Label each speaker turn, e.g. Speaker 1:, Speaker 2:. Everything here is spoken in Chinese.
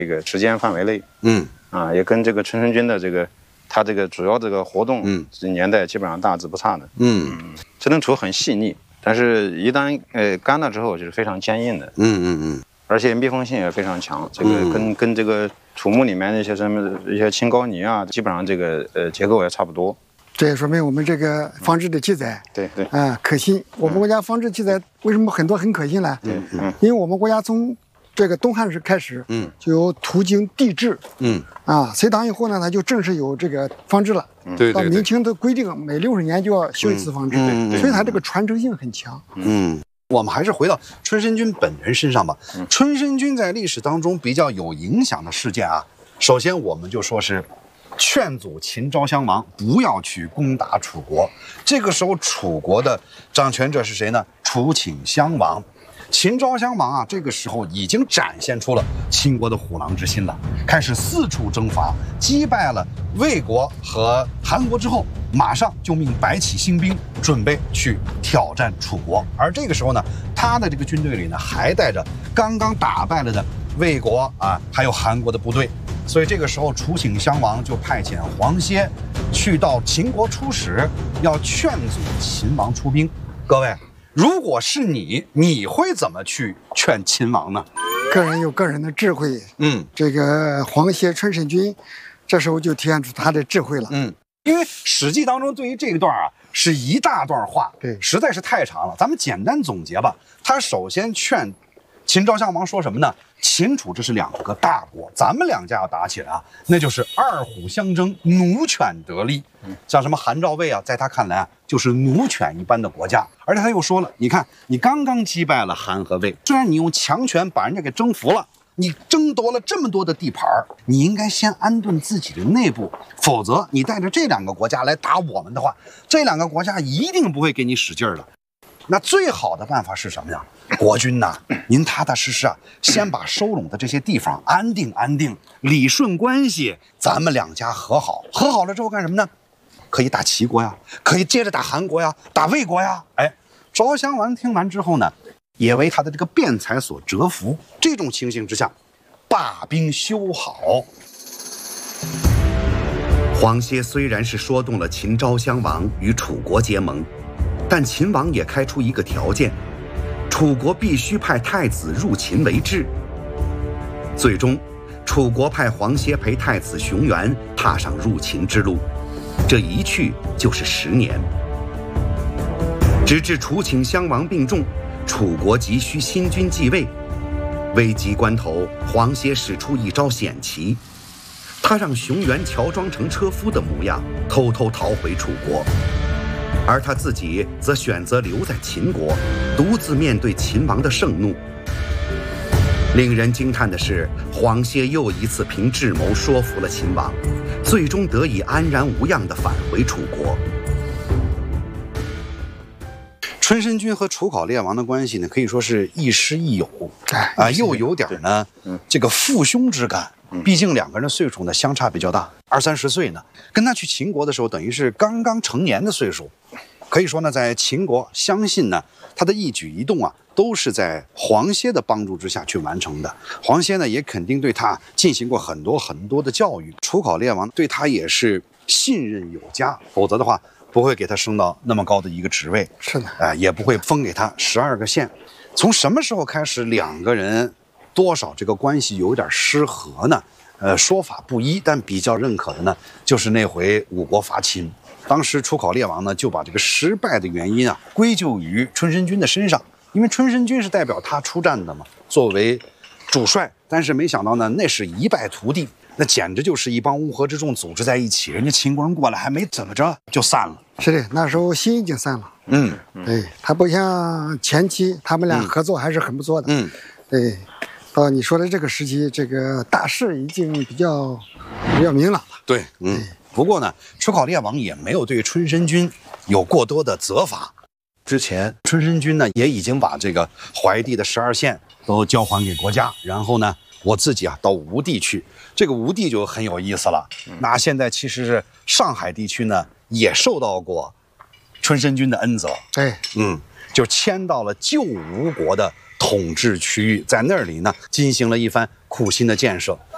Speaker 1: 这个时间范围内，也跟这个春申君的他这个主要这个活动，年代基本上大致不差的，这种土很细腻，但是一旦干了之后就是非常坚硬的，而且密封性也非常强，这个跟这个土木里面那些什么一些青膏泥啊，基本上这个结构也差不多。
Speaker 2: 这也说明我们这个仿制的记载，
Speaker 1: 对，
Speaker 2: 可信。我们国家仿制记载为什么很多很可信呢？因为我们国家从这个东汉时开始，就有图经地制，隋唐以后呢，它就正式有这个仿制了。
Speaker 3: 对，
Speaker 2: 到明清的规定，每60年就要修一次仿制，所以它这个传承性很强。
Speaker 3: 我们还是回到春申君本人身上吧。春申君在历史当中比较有影响的事件啊，首先我们就说是劝阻秦昭襄王不要去攻打楚国。这个时候楚国的掌权者是谁呢？楚顷襄王。秦昭襄王啊，这个时候已经展现出了秦国的虎狼之心了，开始四处征伐，击败了魏国和韩国之后，马上就命白起兴兵，准备去挑战楚国。而这个时候呢，他的这个军队里呢，还带着刚刚打败了的魏国啊，还有韩国的部队。所以这个时候，楚顷襄王就派遣黄歇去到秦国出使，要劝阻秦王出兵。各位，如果是你会怎么去劝秦王呢？
Speaker 2: 个人有个人的智慧。这个黄歇、春申君，这时候就体现出他的智慧了。
Speaker 3: 因为《史记》当中对于这一段啊是一大段话，
Speaker 2: 对，
Speaker 3: 实在是太长了。咱们简单总结吧。他首先劝秦昭襄王说什么呢？秦楚这是两个大国，咱们两家要打起来啊，那就是二虎相争，奴犬得利。像什么韩赵魏啊，在他看来啊，就是奴犬一般的国家。而且他又说了，你看你刚刚击败了韩和魏，虽然你用强权把人家给征服了，你争夺了这么多的地盘，你应该先安顿自己的内部，否则你带着这两个国家来打我们的话，这两个国家一定不会给你使劲儿的。那最好的办法是什么呀？国君呐，您踏踏实实啊，先把收拢的这些地方安定安定，理顺关系，咱们两家和好。和好了之后干什么呢？可以打齐国呀，可以接着打韩国呀，打魏国呀。昭襄王听完之后呢，也为他的这个辩才所折服。这种情形之下，罢兵修好。
Speaker 4: 黄歇虽然是说动了秦昭襄王与楚国结盟，但秦王也开出一个条件，楚国必须派太子入秦为质。最终，楚国派黄歇陪太子熊原踏上入秦之路，这一去就是10年。直至楚顷襄王病重，楚国急需新君继位，危急关头，黄歇使出一招险棋，他让熊原乔装成车夫的模样，偷偷逃回楚国。而他自己则选择留在秦国，独自面对秦王的盛怒。令人惊叹的是，黄歇又一次凭智谋说服了秦王，最终得以安然无恙地返回楚国。
Speaker 3: 春申君和楚考烈王的关系呢，可以说是亦师亦友，又有点呢这个父兄之感。毕竟两个人岁数呢相差比较大，20-30岁呢，跟他去秦国的时候，等于是刚刚成年的岁数。可以说呢，在秦国，相信呢他的一举一动啊，都是在黄歇的帮助之下去完成的。黄歇呢也肯定对他进行过很多的教育。楚考烈王对他也是信任有加，否则的话不会给他升到那么高的一个职位。
Speaker 2: 是的，
Speaker 3: 也不会封给他12个县。从什么时候开始两个人多少这个关系有点失和呢？说法不一，但比较认可的呢，就是那回五国伐秦。当时楚考烈王呢就把这个失败的原因啊归咎于春申君的身上，因为春申君是代表他出战的嘛，作为主帅。但是没想到呢，那是一败涂地，那简直就是一帮乌合之众组织在一起，人家秦国人过来还没怎么着就散了。
Speaker 2: 是的，那时候心已经散了。对，他不像前期他们俩合作还是很不错的。对，到你说的这个时期，这个大势已经比较明朗了。
Speaker 3: 对，不过呢，楚考烈王也没有对春申君有过多的责罚。之前春申君呢也已经把这个淮地的12县都交还给国家，然后呢，我自己啊到吴地去。这个吴地就很有意思了。那现在其实是上海地区呢也受到过春申君的恩泽。
Speaker 2: 对，
Speaker 3: 就迁到了旧吴国的统治区域，在那里呢进行了一番苦心的建设。